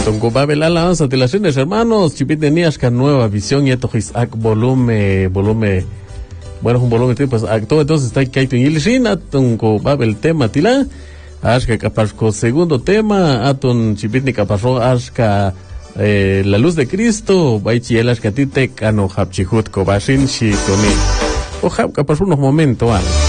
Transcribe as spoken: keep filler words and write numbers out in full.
Tongo Babel Alabanza de las Reines, hermanos. Chipit tenías que nueva visión y esto es volumen, volumen. Bueno, un volumen tipo, pues, todo entonces está aquí en Ilishina, Tongo Babel tema tila. Ashka Caparco, segundo tema, Aton Chipit ni Caparro, Ashka. Eh, la luz de Cristo, Baichi el Ashkatite, Cano Hapchihut, Kobashin, Shikoni. O Hapka, por unos momentos, ¿vale?